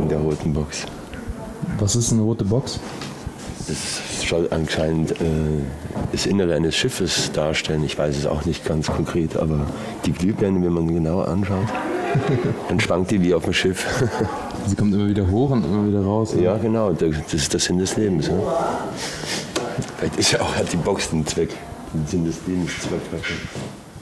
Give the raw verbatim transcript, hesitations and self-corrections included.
in der roten Box. Was ist eine rote Box? Das soll anscheinend äh, das Innere eines Schiffes darstellen. Ich weiß es auch nicht ganz konkret, aber die Glühbirne, wenn man genauer anschaut, dann schwankt die wie auf dem Schiff. Sie kommt immer wieder hoch und immer wieder raus. Oder? Ja, genau, das ist der Sinn des Lebens. Ne? Vielleicht ist ja auch, hat die Box den Zweck, den Sinn des Lebens Zweck.